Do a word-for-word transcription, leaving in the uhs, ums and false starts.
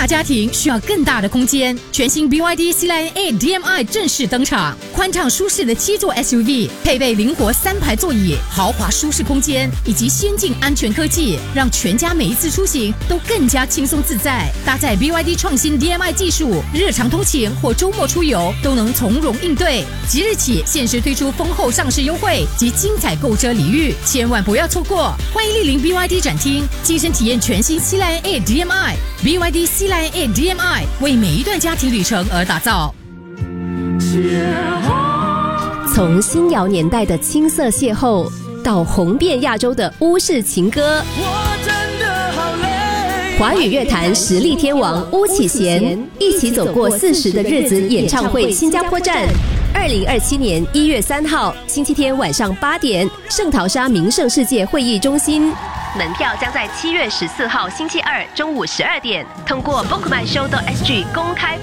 大家庭需要更大的空间，全新 B Y D C Line A D M I 正式登场，宽敞舒适的七座 S U V， 配备灵活三排座椅，豪华舒适空间以及先进安全科技，让全家每一次出行都更加轻松自在。搭载 B Y D 创新 D M I 技术，日常通勤或周末出游都能从容应对。即日起限时推出丰厚上市优惠及精彩购车礼遇，千万不要错过！欢迎莅临 B Y D 展厅，亲身体验全新 C Line A D M I。B Y D C Line A D M I 为每一段家庭旅程而打造。 从新谣年代的青涩邂逅，到红遍亚洲的巫式情歌，华语乐坛实力天王巫启贤一起走过四十的日子演唱会新加坡站，二零二七年一月三号星期天晚上八点，圣淘沙名胜世界会议中心。门票将在七月十四号星期二中午十二点通过 book my show dot s g 公开